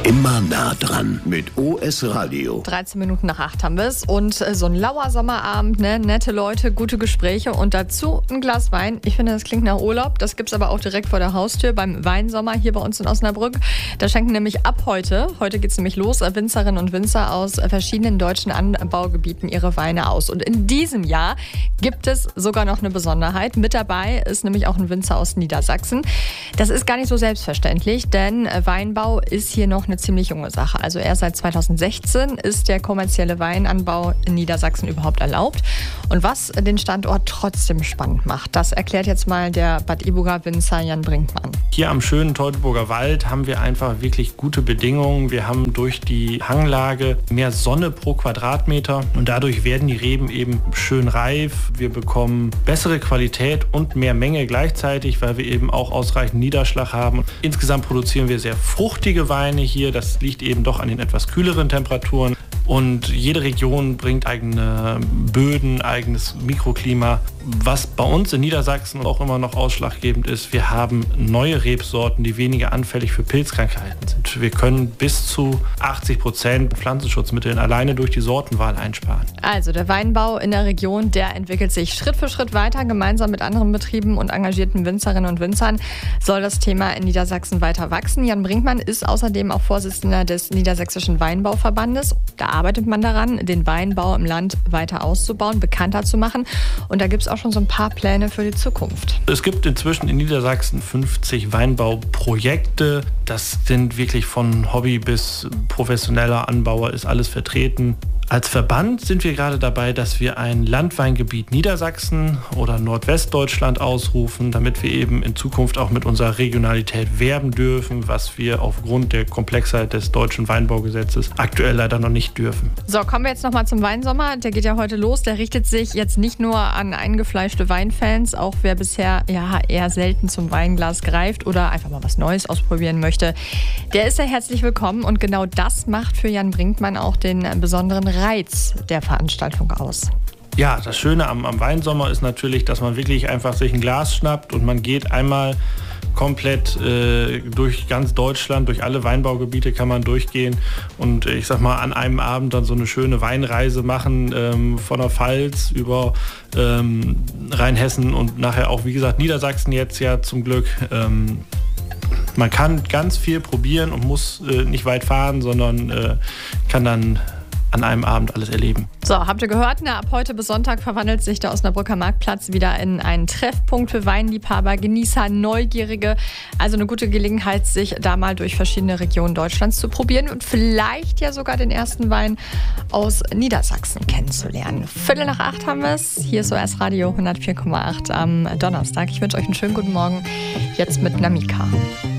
Immer nah dran mit OS Radio. 13 Minuten nach 8 haben wir es. Und so ein lauer Sommerabend, ne? Nette Leute, gute Gespräche und dazu ein Glas Wein. Ich finde, das klingt nach Urlaub. Das gibt es aber auch direkt vor der Haustür beim Weinsommer hier bei uns in Osnabrück. Da schenken nämlich ab heute geht es nämlich los, Winzerinnen und Winzer aus verschiedenen deutschen Anbaugebieten ihre Weine aus. Und in diesem Jahr gibt es sogar noch eine Besonderheit. Mit dabei ist nämlich auch ein Winzer aus Niedersachsen. Das ist gar nicht so selbstverständlich, denn Weinbau ist hier noch eine ziemlich junge Sache. Also erst seit 2016 ist der kommerzielle Weinanbau in Niedersachsen überhaupt erlaubt. Und was den Standort trotzdem spannend macht, das erklärt jetzt mal der Bad Iburger Winzer Jan Brinkmann. Hier am schönen Teutoburger Wald haben wir einfach wirklich gute Bedingungen. Wir haben durch die Hanglage mehr Sonne pro Quadratmeter und dadurch werden die Reben eben schön reif. Wir bekommen bessere Qualität und mehr Menge gleichzeitig, weil wir eben auch ausreichend Niederschlag haben. Insgesamt produzieren wir sehr fruchtige Weine hier. Das liegt eben doch an den etwas kühleren Temperaturen. Und jede Region bringt eigene Böden, eigenes Mikroklima. Was bei uns in Niedersachsen auch immer noch ausschlaggebend ist, wir haben neue Rebsorten, die weniger anfällig für Pilzkrankheiten sind. Wir können bis zu 80% Pflanzenschutzmittel alleine durch die Sortenwahl einsparen. Also der Weinbau in der Region, der entwickelt sich Schritt für Schritt weiter. Gemeinsam mit anderen Betrieben und engagierten Winzerinnen und Winzern soll das Thema in Niedersachsen weiter wachsen. Jan Brinkmann ist außerdem auch Vorsitzender des Niedersächsischen Weinbauverbandes. Da arbeitet man daran, den Weinbau im Land weiter auszubauen, bekannter zu machen. Und da gibt es auch schon so ein paar Pläne für die Zukunft. Es gibt inzwischen in Niedersachsen 50 Weinbauprojekte. Das sind wirklich von Hobby bis professioneller Anbauer ist alles vertreten. Als Verband sind wir gerade dabei, dass wir ein Landweingebiet Niedersachsen oder Nordwestdeutschland ausrufen, damit wir eben in Zukunft auch mit unserer Regionalität werben dürfen, was wir aufgrund der Komplexheit des deutschen Weinbaugesetzes aktuell leider noch nicht dürfen. So, kommen wir jetzt nochmal zum Weinsommer. Der geht ja heute los. Der richtet sich jetzt nicht nur an eingefleischte Weinfans, auch wer bisher eher selten zum Weinglas greift oder einfach mal was Neues ausprobieren möchte. Der ist ja herzlich willkommen und genau das macht für Jan Brinkmann auch den besonderen Reiz der Veranstaltung aus. Ja, das Schöne am Weinsommer ist natürlich, dass man wirklich einfach sich ein Glas schnappt und man geht einmal komplett durch ganz Deutschland, durch alle Weinbaugebiete kann man durchgehen und ich sag mal an einem Abend dann so eine schöne Weinreise machen von der Pfalz über Rheinhessen und nachher auch, wie gesagt, Niedersachsen jetzt ja zum Glück. Man kann ganz viel probieren und muss nicht weit fahren, sondern kann dann an einem Abend alles erleben. So, habt ihr gehört? Ab heute bis Sonntag verwandelt sich der Osnabrücker Marktplatz wieder in einen Treffpunkt für Weinliebhaber, Genießer, Neugierige. Also eine gute Gelegenheit, sich da mal durch verschiedene Regionen Deutschlands zu probieren und vielleicht ja sogar den ersten Wein aus Niedersachsen kennenzulernen. 7:45 haben wir es. Hier ist OS Radio 104,8 am Donnerstag. Ich wünsche euch einen schönen guten Morgen. Jetzt mit Namika.